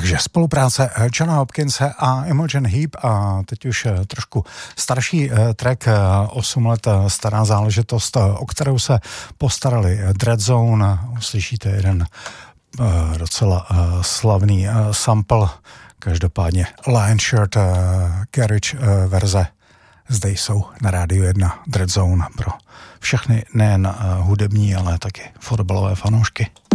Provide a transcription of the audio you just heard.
Takže spolupráce Johna Hopkinse a Imogen Heap a teď už trošku starší track, 8 let stará záležitost, o kterou se postarali Dread Zone. Uslyšíte jeden docela slavný sample, každopádně Lion Shirt Garage verze. Zde jsou na Rádiu 1 Dread Zone pro všechny nejen hudební, ale taky fotbalové fanoušky.